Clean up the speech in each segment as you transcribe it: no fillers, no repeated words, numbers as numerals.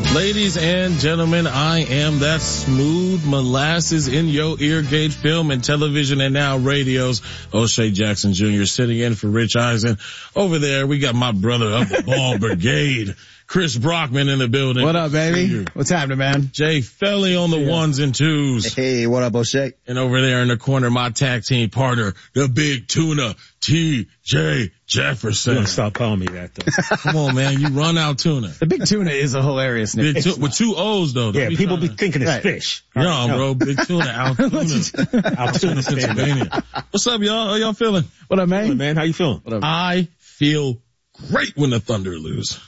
Ladies and gentlemen, I am that smooth molasses in your ear gauge film and television and now radios. O'Shea Jackson Jr. sitting in for Rich Eisen. Over there, we got my brother of the ball brigade, Chris Brockman in the building. What up, baby? What's happening, man? Jay Felly on the ones and twos. Hey, what up, O'Shea? And over there in the corner, my tag team partner, the big tuna, T.J. Jefferson. Don't stop calling me that, though. Come on, man. You run out tuna. The big tuna is a hilarious name. With two O's, though. Yeah, people be thinking it's fish. No, bro. Big tuna, Altoona, Pennsylvania. What's up, y'all? How y'all feeling? What up, man? Hey, man, how you feeling? I feel great when the Thunder lose.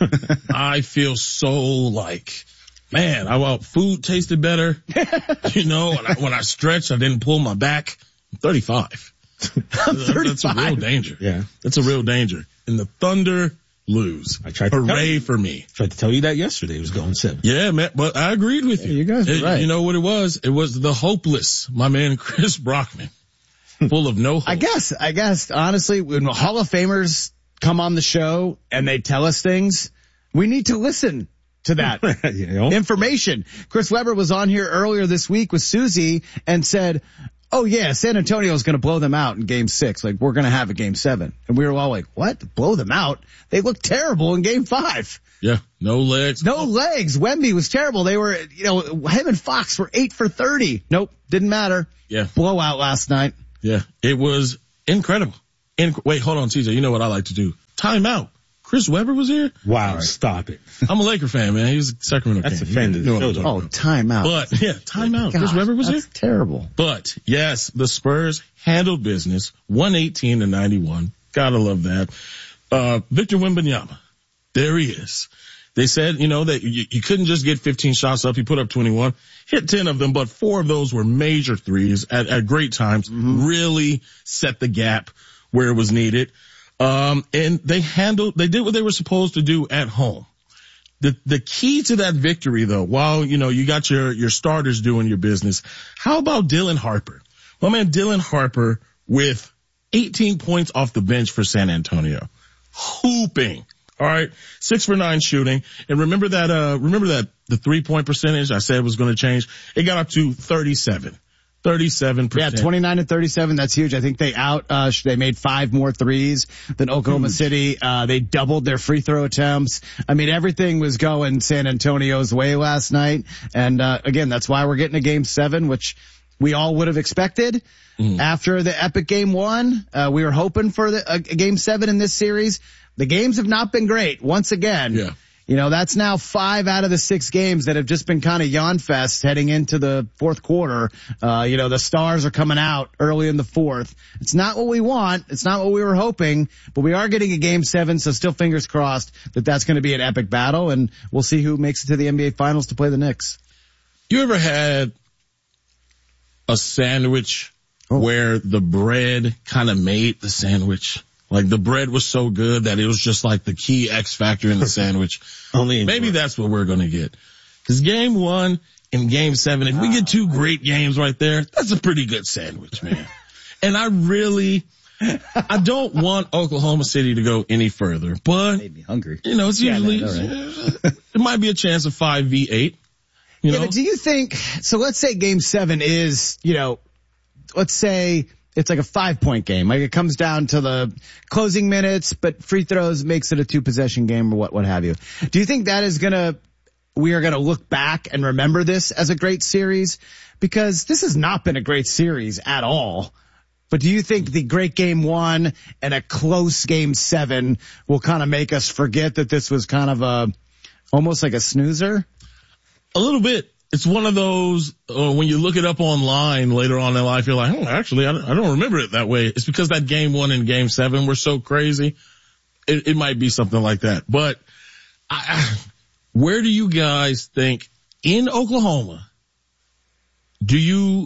I feel so like, man, food tasted better. You know, when I stretched, I didn't pull my back. I'm 35. That's a real danger. Yeah. That's a real danger. And the Thunder lose. Hooray for me. Tried to tell you that yesterday. It was going 7. Yeah, man, but I agreed with you. You guys were right. You know what it was? It was the hopeless, my man Chris Brockman. Full of no hope. I guess, honestly, when Hall of Famers come on the show and they tell us things, we need to listen to that information. Chris Webber was on here earlier this week with Susie and said, oh yeah, San Antonio is going to blow them out in game 6. Like, we're going to have a game 7. And we were all like, what? Blow them out? They looked terrible in game 5. Yeah. No legs. No legs. Wemby was terrible. They were, him and Fox were 8 for 30. Nope. Didn't matter. Yeah. Blowout last night. Yeah. It was incredible. Wait, hold on, TJ. You know what I like to do? Time out. Chris Webber was here? Wow, Stop it. I'm a Laker fan, man. He was a Sacramento King. That's offended. Oh, time out. But, yeah, time out. Chris Webber was here? That's terrible. But, yes, the Spurs handled business, 118-91. Gotta love that. Victor Wembanyama, there he is. They said, that you couldn't just get 15 shots up. He put up 21, hit 10 of them, but 4 of those were major threes at great times, really set the gap where it was needed. And they did what they were supposed to do at home. The key to that victory though, while, you got your starters doing your business, how about Dylan Harper? My man Dylan Harper with 18 points off the bench for San Antonio. Hooping. All right. 6 for 9 shooting. And remember that the 3-point percentage I said was going to change? It got up to 37%. Yeah, 29 and 37. That's huge. I think they made 5 more threes than Oklahoma City. They doubled their free throw attempts. I mean, everything was going San Antonio's way last night. And, again, that's why we're getting a game 7, which we all would have expected. After the epic game 1, we were hoping for a game 7 in this series. The games have not been great. Once again. Yeah. That's now 5 out of the 6 games that have just been kind of yawn fest heading into the fourth quarter. The stars are coming out early in the fourth. It's not what we want. It's not what we were hoping, but we are getting a game 7. So still fingers crossed that that's going to be an epic battle, and we'll see who makes it to the NBA finals to play the Knicks. You ever had a sandwich where the bread kind of made the sandwich? Like the bread was so good that it was just like the key X factor in the sandwich. Maybe that's what we're going to get. Cause game 1 and game 7, if we get 2 great games right there, that's a pretty good sandwich, man. And I don't want Oklahoma City to go any further, but made me hungry. It's usually, it might be a chance of 5v8. But do you think, so let's say game 7 is, let's say it's like a 5-point game. Like it comes down to the closing minutes, but free throws makes it a 2-possession game or what have you. Do you think that we are going to look back and remember this as a great series? Because this has not been a great series at all. But do you think the great game 1 and a close game 7 will kind of make us forget that this was kind of almost like a snoozer? A little bit. It's one of those, when you look it up online later on in life, you're like, actually, I don't remember it that way. It's because that game 1 and game 7 were so crazy. It might be something like that. But where do you guys think in Oklahoma, do you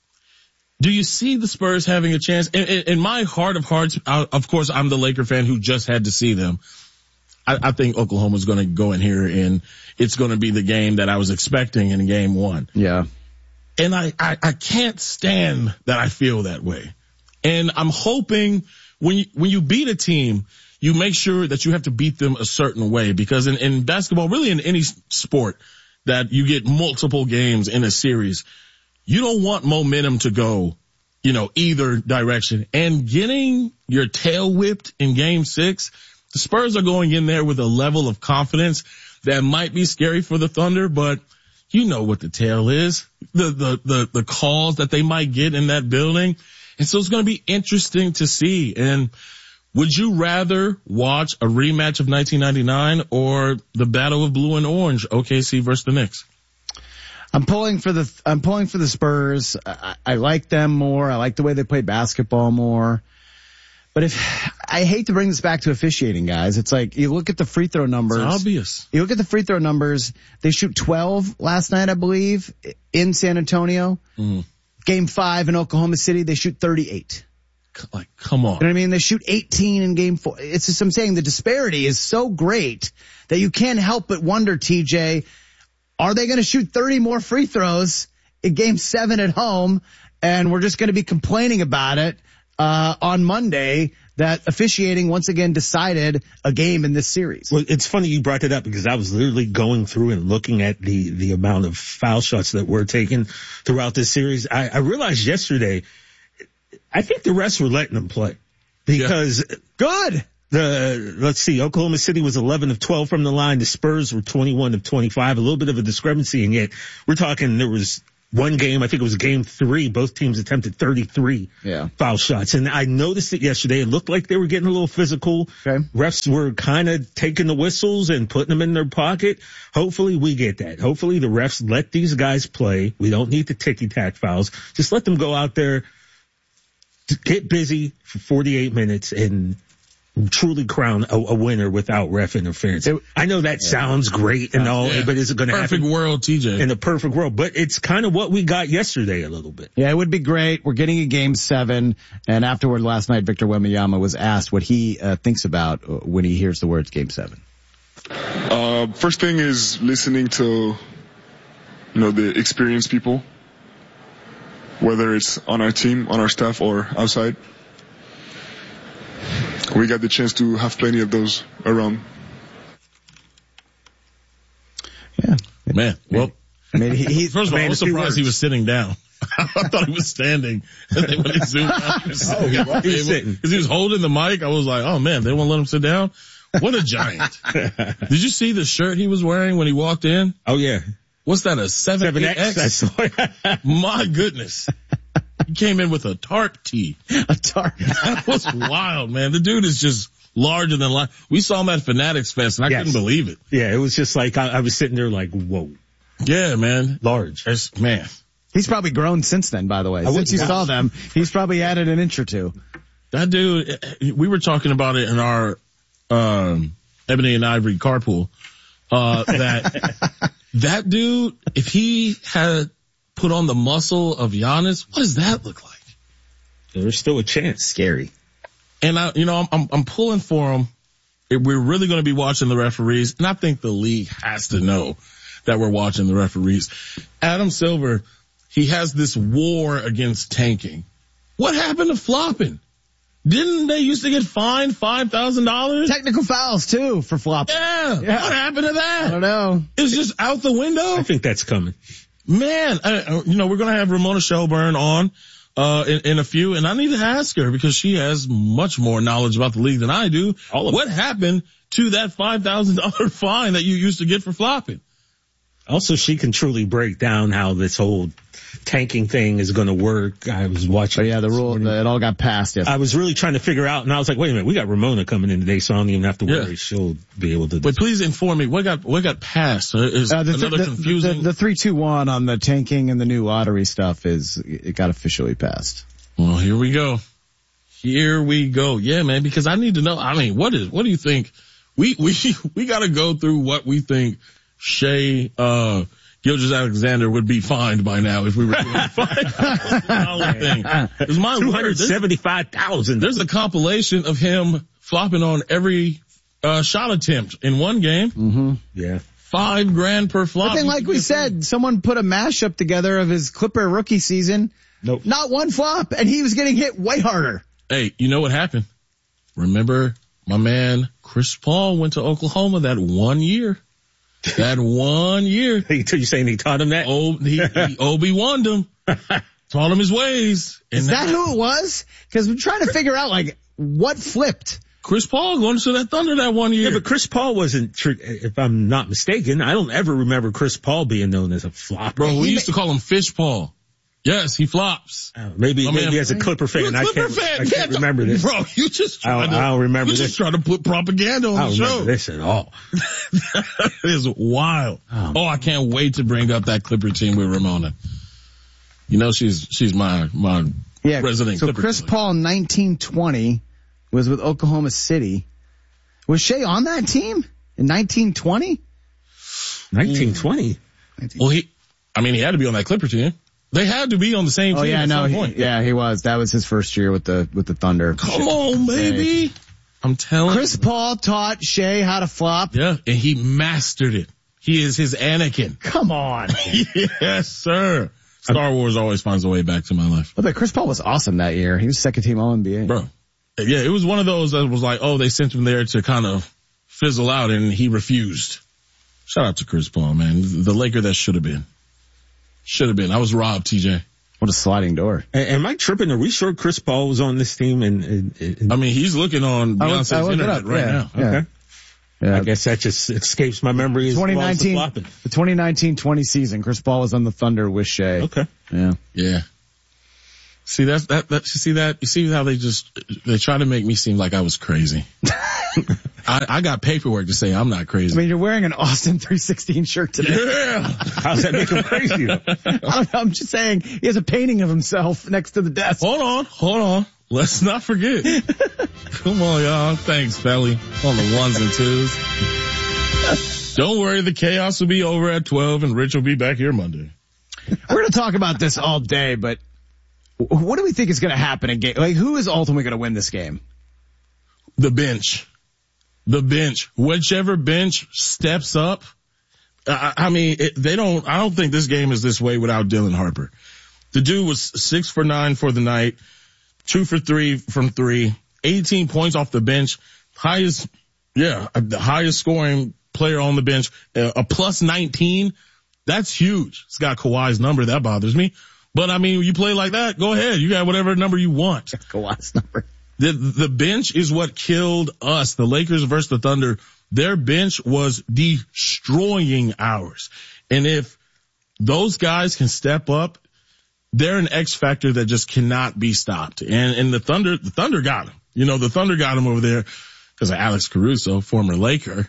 see the Spurs having a chance? In my heart of hearts, of course, I'm the Laker fan who just had to see them. I think Oklahoma's going to go in here and it's going to be the game that I was expecting in game 1. Yeah. And I can't stand that I feel that way. And I'm hoping when you beat a team, you make sure that you have to beat them a certain way, because in basketball, really in any sport that you get multiple games in a series, you don't want momentum to go, either direction. And getting your tail whipped in game 6, the Spurs are going in there with a level of confidence that might be scary for the Thunder, but you know what the tale is, the calls that they might get in that building. And so it's going to be interesting to see. And would you rather watch a rematch of 1999 or the Battle of Blue and Orange, OKC versus the Knicks? I'm pulling for the Spurs. I like them more. I like the way they play basketball more. But I hate to bring this back to officiating, guys. It's like, you look at the free throw numbers. It's obvious. You look at the free throw numbers. They shoot 12 last night, I believe, in San Antonio. Game 5 in Oklahoma City, they shoot 38. Like, come on. You know what I mean? They shoot 18 in game 4. It's just, I'm saying the disparity is so great that you can't help but wonder, TJ, are they going to shoot 30 more free throws in game 7 at home? And we're just going to be complaining about it, on Monday, that officiating once again decided a game in this series. Well, it's funny you brought that up, because I was literally going through and looking at the amount of foul shots that were taken throughout this series. I realized yesterday, I think the refs were letting them play, because Good. let's see, Oklahoma City was 11 of 12 from the line. The Spurs were 21 of 25, a little bit of a discrepancy. And yet we're talking, there was one game, I think it was game 3, both teams attempted 33 foul shots. And I noticed it yesterday. It looked like they were getting a little physical. Okay. Refs were kind of taking the whistles and putting them in their pocket. Hopefully we get that. Hopefully the refs let these guys play. We don't need the ticky-tack fouls. Just let them go out there, get busy for 48 minutes and truly crown a winner without ref interference. I know that sounds great and all, but is it going to happen? Perfect world, TJ. In a perfect world, but it's kind of what we got yesterday a little bit. Yeah, it would be great. We're getting a game 7, and afterward last night, Victor Wembanyama was asked what he thinks about when he hears the words game 7. First thing is listening to, the experienced people, whether it's on our team, on our staff, or outside. We got the chance to have plenty of those around. Yeah. Man, well, he first of all, I was surprised he was sitting down. I thought he was standing. When they zoomed out, because he was holding the mic. I was like, oh man, they won't let him sit down? What a giant. Did you see the shirt he was wearing when he walked in? Oh yeah. What's that, a 7X? My goodness. He came in with a Tart tee. A Tart. That was wild, man. The dude is just larger than life. We saw him at Fanatics Fest, and I couldn't believe it. Yeah, it was just like, I was sitting there like, whoa. Yeah, man. Large. Man. He's probably grown since then, by the way. Since you saw them, he's probably added an inch or two. That dude, we were talking about it in our Ebony and Ivory carpool, that dude, if he had put on the muscle of Giannis, what does that look like? There's still a chance. Scary. And I'm pulling for him. We're really going to be watching the referees, and I think the league has to know that we're watching the referees. Adam Silver, he has this war against tanking. What happened to flopping? Didn't they used to get fined $5,000? Technical fouls too for flopping. Yeah. What happened to that? I don't know. It's just out the window. I think that's coming. Man, we're going to have Ramona Shelburne on in a few, and I need to ask her because she has much more knowledge about the league than I do. What happened to that $5,000 fine that you used to get for flopping? Also, she can truly break down how this whole tanking thing is going to work. I was watching. Oh yeah, the rule, it all got passed. Yes. I was really trying to figure out, and I was like, wait a minute, we got Ramona coming in today, so I don't even have to worry. Yeah. She'll be able to. But please inform me, what got passed? Is another confusing? The 3-2-1 on the tanking and the new lottery stuff it got officially passed. Well, here we go. Yeah, man, because I need to know. I mean, what do you think? We got to go through what we think Shai Gilgeous-Alexander would be fined by now if we were doing a $5,000 thing. It's my $275,000. There's a compilation of him flopping on every shot attempt in one game. Mm-hmm. Yeah. $5,000 per flop. But then, like we said, someone put a mashup together of his Clipper rookie season. Nope. Not one flop, and he was getting hit way harder. Hey, you know what happened? Remember my man Chris Paul went to Oklahoma that 1 year. That 1 year. You saying he taught him that? He Obi-Wan'd him. Taught him his ways. And Is that who it was? Because we're trying to figure out, like, what flipped. Chris Paul going to that Thunder that 1 year. Yeah, but Chris Paul wasn't, if I'm not mistaken, I don't ever remember Chris Paul being known as a flopper. Bro, we used to call him Fish Paul. Yes, he flops. Maybe as a Clipper fan, I can't remember this. Bro, you just I don't remember this. You just trying to put propaganda on the show. I don't remember this at all. That is wild. Oh, I can't wait to bring up that Clipper team with Ramona. You know, she's my resident so Clipper Chris team. Paul in 1920 was with Oklahoma City. Was Shea on that team in 1920? 1920? Well, he had to be on that Clipper team. They had to be on the same team at some point. He was. That was his first year with the Thunder. Come on, baby. I'm telling you. Chris Paul taught Shea how to flop. Yeah, and he mastered it. He is his Anakin. Come on. Yes, sir. Star Wars always finds a way back to my life. But Chris Paul was awesome that year. He was second team All-NBA. Bro. Yeah, it was one of those that was like, oh, they sent him there to kind of fizzle out, and he refused. Shout out to Chris Paul, man. The Laker that should have been. Should have been. I was robbed, TJ. What a sliding door. Am I tripping? Are we sure Chris Paul was on this team? And he's looking on Beyonce's internet right now. Okay. Yeah. I guess that just escapes my memory. 2019, the 2019-20 season, Chris Paul was on the Thunder with Shea. Okay. Yeah. See, you see that? You see how they try to make me seem like I was crazy. I got paperwork to say I'm not crazy. I mean, you're wearing an Austin 316 shirt today. Yeah. How's that make him crazy? I don't know. I'm just saying he has a painting of himself next to the desk. Hold on. Let's not forget. Come on, y'all. Thanks, Belly. On the ones and twos. Don't worry, the chaos will be over at 12 and Rich will be back here Monday. We're going to talk about this all day, but what do we think is going to happen in game? Like, who is ultimately going to win this game? The bench. Whichever bench steps up. I don't think this game is this way without Dylan Harper. The dude was 6 for 9 for the night, 2 for 3 from 3, 18 points off the bench, the highest scoring player on the bench, a plus 19. That's huge. It's got Kawhi's number. That bothers me. But I mean, you play like that, go ahead. You got whatever number you want. Kawhi's number. The bench is what killed us. The Lakers versus the Thunder, their bench was destroying ours. And if those guys can step up, they're an X factor that just cannot be stopped. And the Thunder got him. You know, the Thunder got him over there because of Alex Caruso, former Laker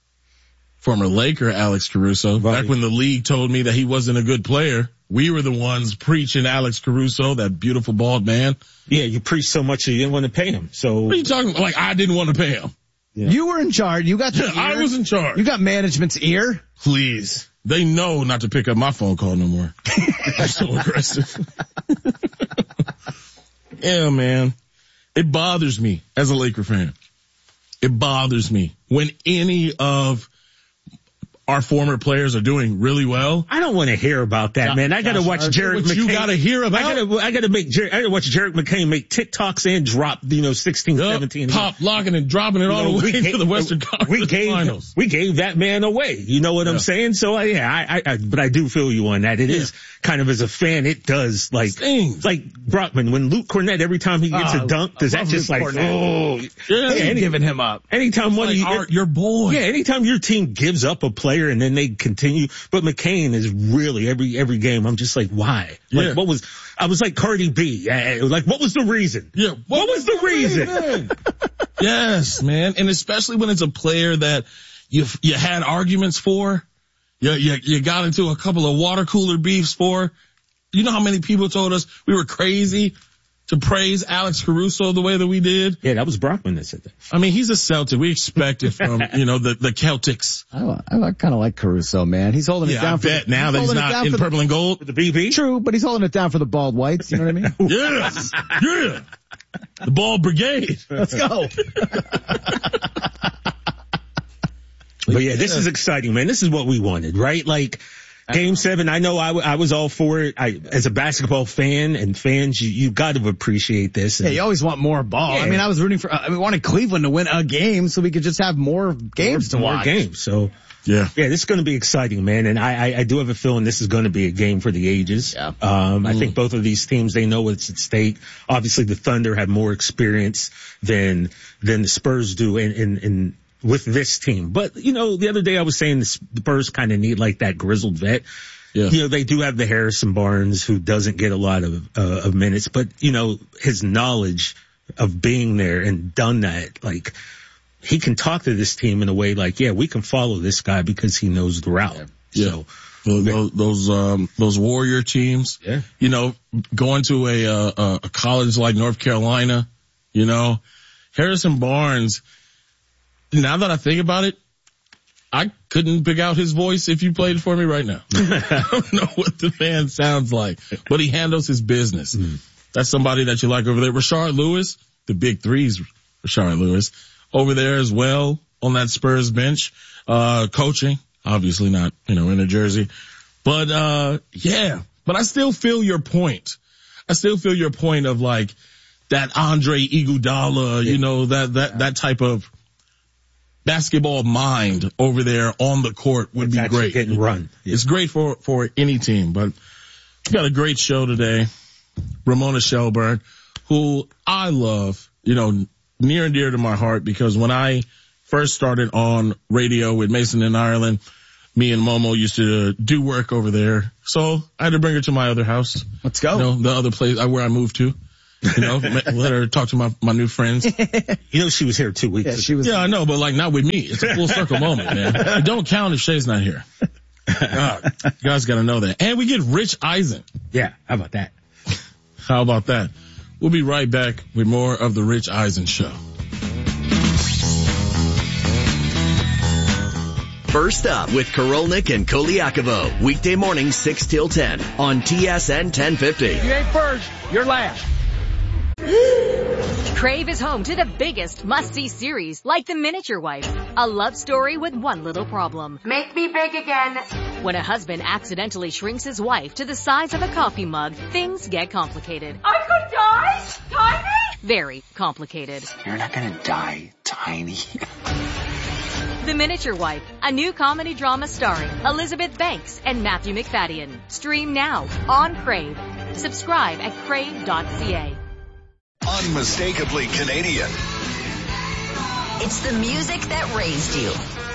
Alex Caruso. Right. Back when the league told me that he wasn't a good player, we were the ones preaching Alex Caruso, that beautiful bald man. Yeah, you preached so much that you didn't want to pay him. So what are you talking about? Like, I didn't want to pay him. Yeah. You were in charge. You got the ear. I was in charge. You got management's ear. Please. They know not to pick up my phone call no more. I'm so aggressive. Yeah, man. It bothers me as a Laker fan. It bothers me when any of our former players are doing really well. I don't want to hear about that, man. I gotta watch Jarrett McCain. You gotta hear about. I gotta watch Jarrett McCain make TikToks and drop, 16, 17. Pop, locking and dropping it all the way to the Western Conference Finals. We gave that man away. You know what I'm saying? So but I do feel you on that. It is kind of, as a fan, it does stings. Like Brockman, when Luke Cornett, every time he gets a dunk, does that just giving him up? Anytime your boy. Yeah, anytime your team gives up a player and then they continue. But McCain is really every game. I'm just like, why? Yeah. Like, I was like Cardi B. Like, what was the reason? Yeah. What was the reason? Yes, man. And especially when it's a player that you had arguments for, you got into a couple of water cooler beefs for. You know how many people told us we were crazy to praise Alex Caruso the way that we did? Yeah, that was Brockman that said that. I mean, he's a Celtic. We expect it from, the Celtics. I kind of like Caruso, man. He's holding it down. I bet now that he's not in purple and gold. The BB? True, but he's holding it down for the bald whites. You know what I mean? Yes. Yeah. The bald brigade. Let's go. But yeah, this is exciting, man. This is what we wanted, right? Like, Game 7, I know I was all for it. As a basketball fan and fans, you got to appreciate this. Yeah, you always want more ball. Yeah. I mean, I was rooting for, we wanted Cleveland to win a game so we could just have more games to watch. More games. So, yeah, this is going to be exciting, man. And I do have a feeling this is going to be a game for the ages. Yeah. I think both of these teams, they know what's at stake. Obviously, the Thunder have more experience than the Spurs do in with this team. But, the other day I was saying the Spurs kind of need like that grizzled vet. Yeah. They do have the Harrison Barnes who doesn't get a lot of minutes, but, his knowledge of being there and done that, like, he can talk to this team in a way like, we can follow this guy because he knows the route. Yeah. So those Warrior teams, going to a college like North Carolina, Harrison Barnes, now that I think about it, I couldn't pick out his voice if you played it for me right now. I don't know what the man sounds like, but he handles his business. That's somebody that you like over there. Rashard Lewis, the big threes, Rashard Lewis, over there as well on that Spurs bench, coaching, obviously not, in a jersey. But, but I still feel your point. I still feel your point of like that Andre Iguodala, that type of basketball mind over there on the court would be great. Getting run. Yeah. It's great for any team, but we got a great show today. Ramona Shelburne, who I love, near and dear to my heart, because when I first started on radio with Mason in Ireland, me and Momo used to do work over there. So I had to bring her to my other house. Let's go. The other place where I moved to. Let her talk to my new friends. She was here 2 weeks ago. She was. Yeah, I know, but like not with me. It's a full circle moment, man. It don't count if Shay's not here. God, you guys gotta know that. And we get Rich Eisen. Yeah, how about that? How about that? We'll be right back with more of the Rich Eisen Show. First Up with Korolnik and Koliakovo. Weekday morning 6 till 10 on TSN 1050. If you ain't first, you're last. Crave is home to the biggest must-see series, like The Miniature Wife, a love story with one little problem. Make me big again. When a husband accidentally shrinks his wife to the size of a coffee mug, things get complicated. I could die? Tiny? Very complicated. You're not gonna die, Tiny. The Miniature Wife, a new comedy drama starring Elizabeth Banks and Matthew McFadden. Stream now on Crave. Subscribe at crave.ca. Unmistakably Canadian. It's the music that raised you.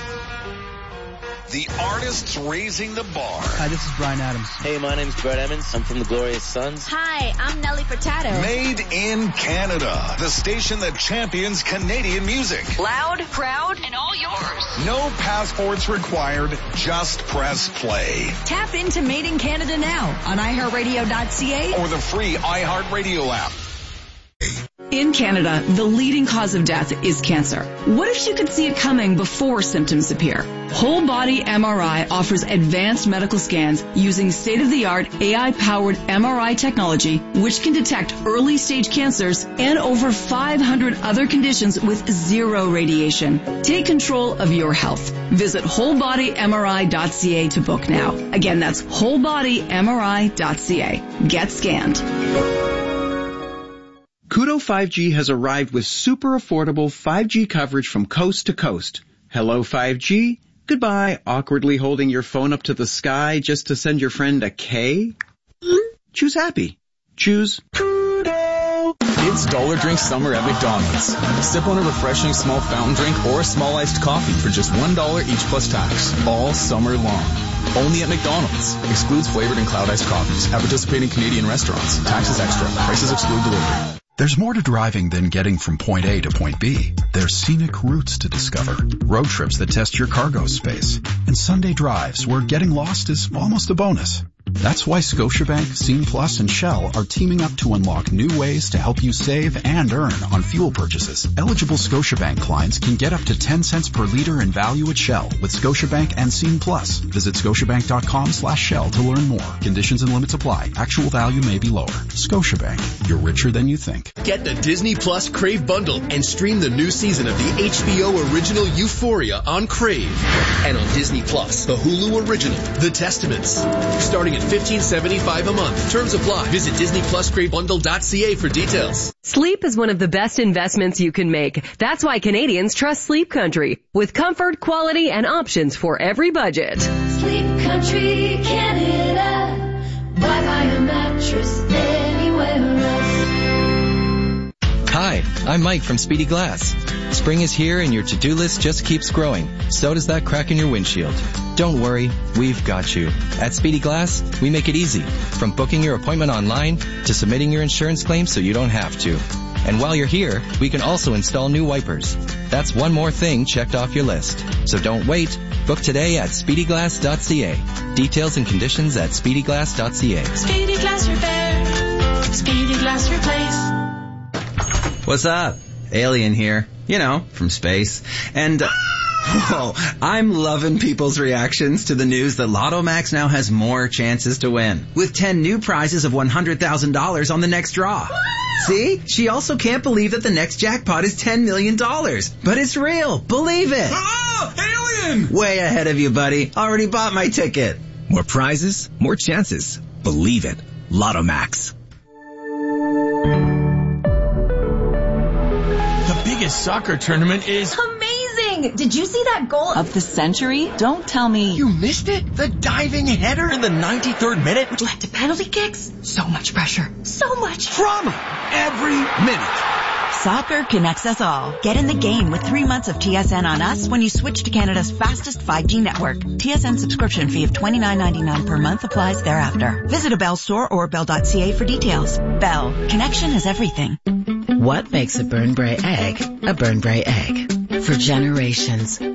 The artists raising the bar. Hi, this is Bryan Adams. Hey, my name's Brett Emmons. I'm from the Glorious Sons. Hi, I'm Nelly Furtado. Made in Canada. The station that champions Canadian music. Loud, proud, and all yours. No passports required. Just press play. Tap into Made in Canada now on iHeartRadio.ca or the free iHeartRadio app. In Canada, the leading cause of death is cancer. What if you could see it coming before symptoms appear? Whole Body MRI offers advanced medical scans using state-of-the-art AI-powered MRI technology, which can detect early-stage cancers and over 500 other conditions with zero radiation. Take control of your health. Visit wholebodymri.ca to book now. Again, that's wholebodymri.ca. Get scanned. Koodo 5G has arrived with super affordable 5G coverage from coast to coast. Hello 5G. Goodbye, awkwardly holding your phone up to the sky just to send your friend a K. Choose happy. Choose Koodo. It's Dollar Drink Summer at McDonald's. Sip on a refreshing small fountain drink or a small iced coffee for just $1 each plus tax. All summer long. Only at McDonald's. Excludes flavored and cloud iced coffees. At participating Canadian restaurants. Taxes extra. Prices exclude delivery. There's more to driving than getting from point A to point B. There's scenic routes to discover, road trips that test your cargo space, and Sunday drives where getting lost is almost a bonus. That's why Scotiabank, Scene Plus, and Shell are teaming up to unlock new ways to help you save and earn on fuel purchases. Eligible Scotiabank clients can get up to 10 cents per liter in value at Shell with Scotiabank and Scene Plus. Visit scotiabank.com/Shell to learn more. Conditions and limits apply. Actual value may be lower. Scotiabank. You're richer than you think. Get the Disney Plus Crave bundle and stream the new season of the HBO original Euphoria on Crave. And on Disney Plus, the Hulu original, The Testaments. Starting at $15.75 a month. Terms apply. Visit DisneyPlusCraveBundle.ca for details. Sleep is one of the best investments you can make. That's why Canadians trust Sleep Country. With comfort, quality, and options for every budget. Sleep Country, Canada. Buy a mattress anywhere else. Hi, I'm Mike from Speedy Glass. Spring is here and your to-do list just keeps growing. So does that crack in your windshield. Don't worry, we've got you. At Speedy Glass, we make it easy. From booking your appointment online to submitting your insurance claim so you don't have to. And while you're here, we can also install new wipers. That's one more thing checked off your list. So don't wait. Book today at speedyglass.ca. Details and conditions at speedyglass.ca. Speedy Glass Repair. Speedy Glass Replace. What's up? Alien here. You know, from space. And, whoa, I'm loving people's reactions to the news that Lotto Max now has more chances to win. With 10 new prizes of $100,000 on the next draw. See? She also can't believe that the next jackpot is $10 million. But it's real. Believe it. Oh, alien! Way ahead of you, buddy. Already bought my ticket. More prizes, more chances. Believe it. Lotto Max. The biggest soccer tournament is amazing! Did you see that goal of the century? Don't tell me. You missed it? The diving header in the 93rd minute? Which led to penalty kicks? So much pressure. So much drama. Every minute. Soccer connects us all. Get in the game with 3 months of TSN on us when you switch to Canada's fastest 5G network. TSN subscription fee of $29.99 per month applies thereafter. Visit a Bell store or bell.ca for details. Bell. Connection is everything. What makes a Burnbrae egg a Burnbrae egg? For generations,